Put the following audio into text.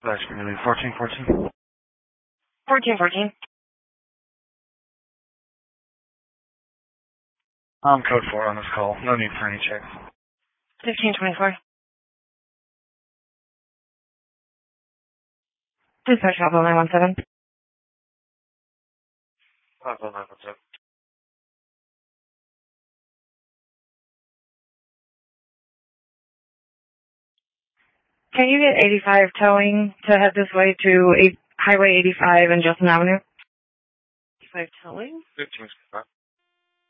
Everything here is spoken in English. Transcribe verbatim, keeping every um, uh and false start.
That's going to be fourteen fourteen. fourteen fourteen. Um, code four on this call. No need for any checks. fifteen twenty-four. Dispatch Bravo nine one seven. Bravo nine one seven. Can you get eighty-five towing to head this way to eight, Highway eighty-five and Justin Avenue? eighty-five towing? fifteen.